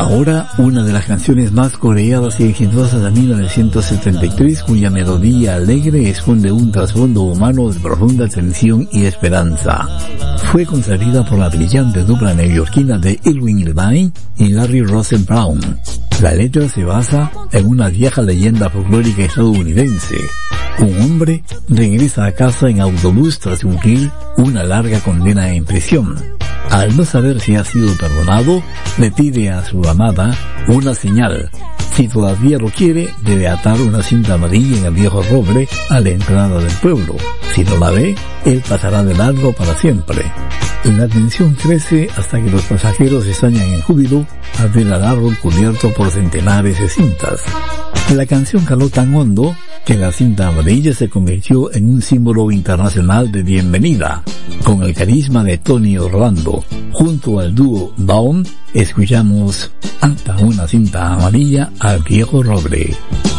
Ahora, una de las canciones más coreadas y exitosas de 1973, cuya melodía alegre esconde un trasfondo humano de profunda tensión y esperanza. Fue concebida por la brillante dupla neoyorquina de Irving Levine y Larry Russell Brown. La letra se basa en una vieja leyenda folclórica estadounidense. Un hombre regresa a casa en autobús tras cumplir una larga condena en prisión. Al no saber si ha sido perdonado, le pide a su amada una señal. Si todavía lo quiere, debe atar una cinta amarilla en el viejo roble a la entrada del pueblo. Si no la ve, él pasará de largo para siempre. La tensión crece hasta que los pasajeros estallan en júbilo al ver al árbol cubierto por centenares de cintas. La canción caló tan hondo que la cinta amarilla se convirtió en un símbolo internacional de bienvenida. Con el carisma de Tony Orlando, junto al dúo Dawn, escuchamos Ata una cinta amarilla al viejo roble.